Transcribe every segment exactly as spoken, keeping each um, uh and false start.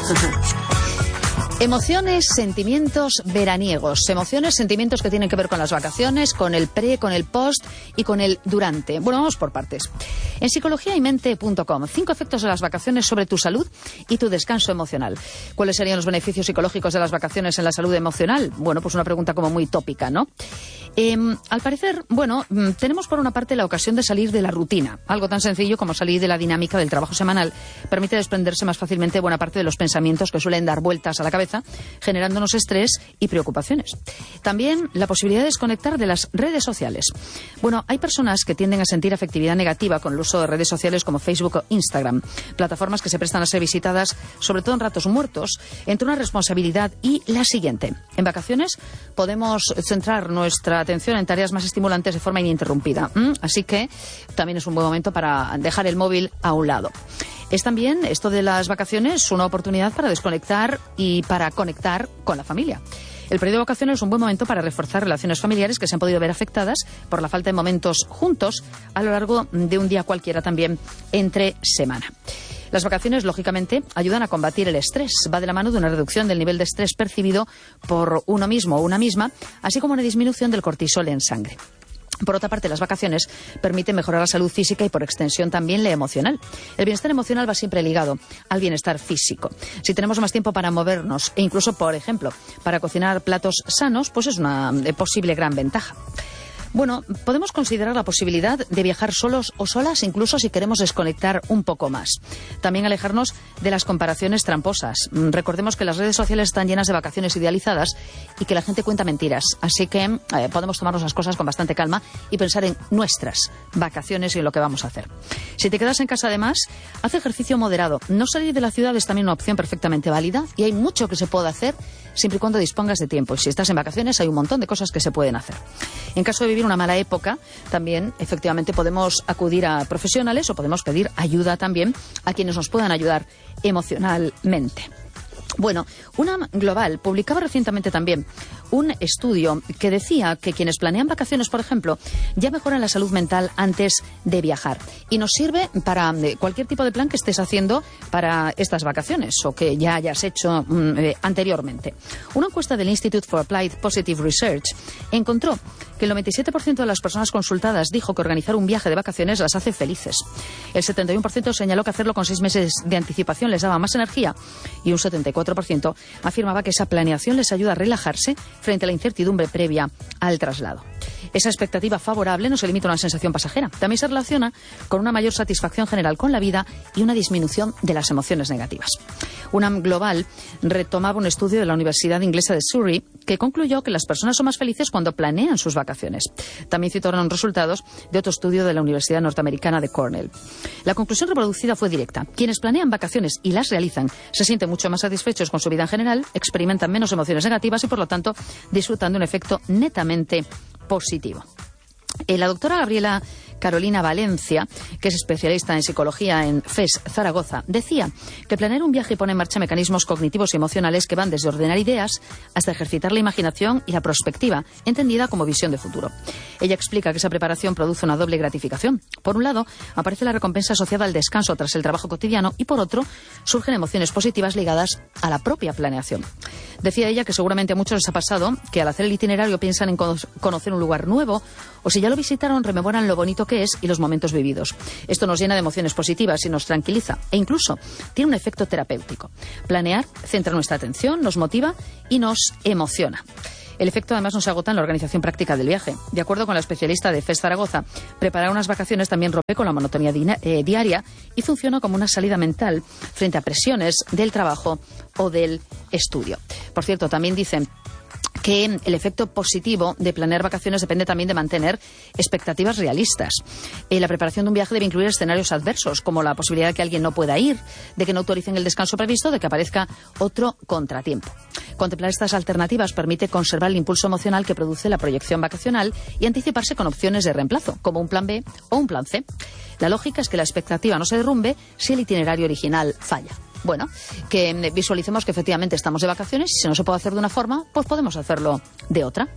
Emociones, sentimientos veraniegos. Emociones, sentimientos que tienen que ver con las vacaciones, con el pre, con el post y con el durante. Bueno, vamos por partes. En psicología y mente punto com, cinco efectos de las vacaciones sobre tu salud y tu descanso emocional. ¿Cuáles serían los beneficios psicológicos de las vacaciones en la salud emocional? Bueno, pues una pregunta como muy tópica, ¿no? Eh, al parecer, bueno, tenemos por una parte la ocasión de salir de la rutina. Algo tan sencillo como salir de la dinámica del trabajo semanal permite desprenderse más fácilmente buena parte de los pensamientos que suelen dar vueltas a la cabeza, generándonos estrés y preocupaciones. También la posibilidad de desconectar de las redes sociales. Bueno, hay personas que tienden a sentir afectividad negativa con el uso de redes sociales como Facebook o Instagram, plataformas que se prestan a ser visitadas, sobre todo en ratos muertos, entre una responsabilidad y la siguiente. En vacaciones podemos centrar nuestra atención en tareas más estimulantes de forma ininterrumpida. ¿Mm? Así que también es un buen momento para dejar el móvil a un lado. Es también, esto de las vacaciones, una oportunidad para desconectar y para conectar con la familia. El periodo de vacaciones es un buen momento para reforzar relaciones familiares que se han podido ver afectadas por la falta de momentos juntos a lo largo de un día cualquiera también entre semana. Las vacaciones, lógicamente, ayudan a combatir el estrés. Va de la mano de una reducción del nivel de estrés percibido por uno mismo o una misma, así como una disminución del cortisol en sangre. Por otra parte, las vacaciones permiten mejorar la salud física y, por extensión, también la emocional. El bienestar emocional va siempre ligado al bienestar físico. Si tenemos más tiempo para movernos e incluso, por ejemplo, para cocinar platos sanos, pues es una posible gran ventaja. Bueno, podemos considerar la posibilidad de viajar solos o solas, incluso si queremos desconectar un poco más. También alejarnos de las comparaciones tramposas. Recordemos que las redes sociales están llenas de vacaciones idealizadas y que la gente cuenta mentiras. Así que eh, podemos tomarnos las cosas con bastante calma y pensar en nuestras vacaciones y en lo que vamos a hacer. Si te quedas en casa, además, haz ejercicio moderado. No salir de la ciudad es también una opción perfectamente válida y hay mucho que se puede hacer siempre y cuando dispongas de tiempo. Y si estás en vacaciones, hay un montón de cosas que se pueden hacer. En caso de vivir una mala época, también efectivamente podemos acudir a profesionales o podemos pedir ayuda también a quienes nos puedan ayudar emocionalmente. Bueno, UNAM Global publicaba recientemente también un estudio que decía que quienes planean vacaciones, por ejemplo, ya mejoran la salud mental antes de viajar. Y nos sirve para cualquier tipo de plan que estés haciendo para estas vacaciones o que ya hayas hecho mm, eh, anteriormente. Una encuesta del Institute for Applied Positive Research encontró que el noventa y siete por ciento de las personas consultadas dijo que organizar un viaje de vacaciones las hace felices. El setenta y uno por ciento señaló que hacerlo con seis meses de anticipación les daba más energía y un setenta y cuatro por ciento afirmaba que esa planeación les ayuda a relajarse frente a la incertidumbre previa al traslado. Esa expectativa favorable no se limita a una sensación pasajera, también se relaciona con una mayor satisfacción general con la vida y una disminución de las emociones negativas. UNAM Global retomaba un estudio de la Universidad Inglesa de Surrey que concluyó que las personas son más felices cuando planean sus vacaciones. También citaron resultados de otro estudio de la Universidad Norteamericana de Cornell. La conclusión reproducida fue directa. Quienes planean vacaciones y las realizan se sienten mucho más satisfechos con su vida en general, experimentan menos emociones negativas y, por lo tanto, disfrutan de un efecto netamente positivo. Eh, la doctora Gabriela Carolina Valencia, que es especialista en psicología en F E S Zaragoza, decía que planear un viaje pone en marcha mecanismos cognitivos y emocionales que van desde ordenar ideas hasta ejercitar la imaginación y la prospectiva, entendida como visión de futuro. Ella explica que esa preparación produce una doble gratificación. Por un lado, aparece la recompensa asociada al descanso tras el trabajo cotidiano y, por otro, surgen emociones positivas ligadas a la propia planeación. Decía ella que seguramente a muchos les ha pasado que al hacer el itinerario piensan en conocer un lugar nuevo o si ya lo visitaron rememoran lo bonito que es y los momentos vividos. Esto nos llena de emociones positivas y nos tranquiliza e incluso tiene un efecto terapéutico. Planear centra nuestra atención, nos motiva y nos emociona. El efecto además no se agota en la organización práctica del viaje. De acuerdo con la especialista de F E S Zaragoza, preparar unas vacaciones también rompe con la monotonía eh, diaria y funciona como una salida mental frente a presiones del trabajo o del estudio. Por cierto, también dicen que el efecto positivo de planear vacaciones depende también de mantener expectativas realistas. Eh, la preparación de un viaje debe incluir escenarios adversos, como la posibilidad de que alguien no pueda ir, de que no autoricen el descanso previsto, de que aparezca otro contratiempo. Contemplar estas alternativas permite conservar el impulso emocional que produce la proyección vacacional y anticiparse con opciones de reemplazo, como un plan B o un plan C. La lógica es que la expectativa no se derrumbe si el itinerario original falla. Bueno, que visualicemos que efectivamente estamos de vacaciones y si no se puede hacer de una forma, pues podemos hacerlo de otra.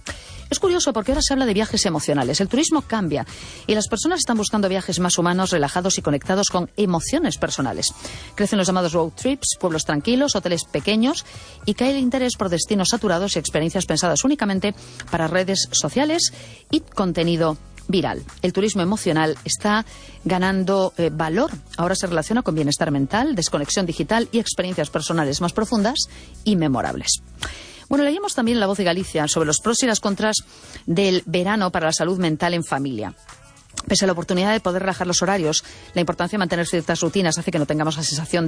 Es curioso porque ahora se habla de viajes emocionales. El turismo cambia y las personas están buscando viajes más humanos, relajados y conectados con emociones personales. Crecen los llamados road trips, pueblos tranquilos, hoteles pequeños y cae el interés por destinos saturados y experiencias pensadas únicamente para redes sociales y contenido viral. El turismo emocional está ganando eh, valor. Ahora se relaciona con bienestar mental, desconexión digital y experiencias personales más profundas y memorables. Bueno, leíamos también en La Voz de Galicia sobre los pros y las contras del verano para la salud mental en familia. Pese a la oportunidad de poder relajar los horarios, la importancia de mantener ciertas rutinas hace que no tengamos la sensación de